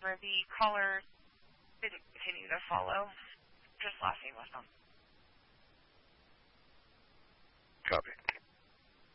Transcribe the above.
However, the caller didn't continue to follow. Just laughing with them.